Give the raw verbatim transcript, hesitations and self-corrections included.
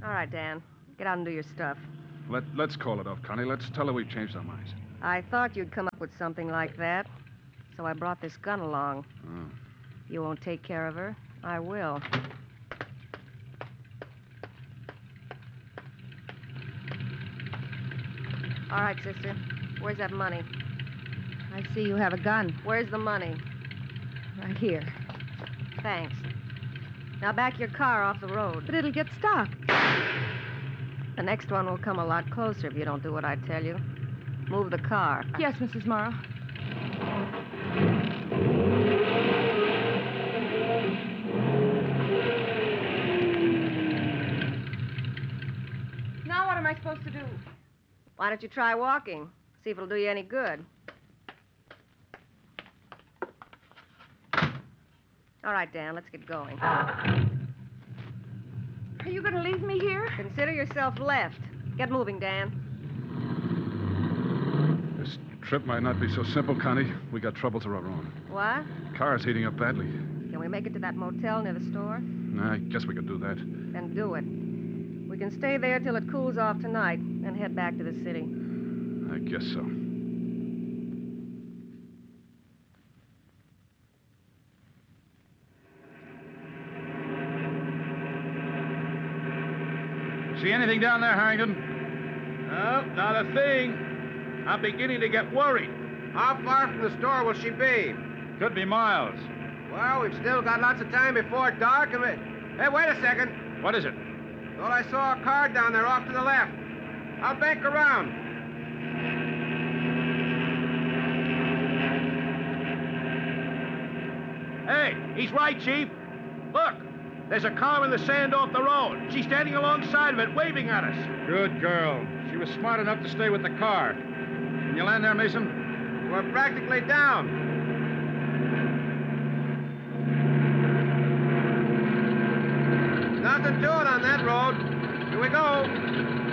All right, Dan. Get out and do your stuff. Let, let's call it off, Connie. Let's tell her we've changed our minds. I thought you'd come up with something like that, so I brought this gun along. Oh. You won't take care of her? I will. All right, sister. Where's that money? I see you have a gun. Where's the money? Right here. Thanks. Now back your car off the road. But it'll get stuck. The next one will come a lot closer if you don't do what I tell you. Move the car. Yes, Missus Morrow. Now what am I supposed to do? Why don't you try walking? See if it'll do you any good. All right, Dan, let's get going. Are you going to leave me here? Consider yourself left. Get moving, Dan. This trip might not be so simple, Connie. We got troubles of our own. What? Car's heating up badly. Can we make it to that motel near the store? Nah, I guess we could do that. Then do it. We can stay there till it cools off tonight and head back to the city. I guess so. See anything down there, Harrington? No, not a thing. I'm beginning to get worried. How far from the store will she be? Could be miles. Well, we've still got lots of time before dark, and we... Hey, wait a second. What is it? Thought I saw a car down there off to the left. I'll bank around. Hey, he's right, Chief. Look, there's a car in the sand off the road. She's standing alongside of it, waving at us. Good girl. She was smart enough to stay with the car. Can you land there, Mason? We're practically down. Nothing to it on that road. Here we go.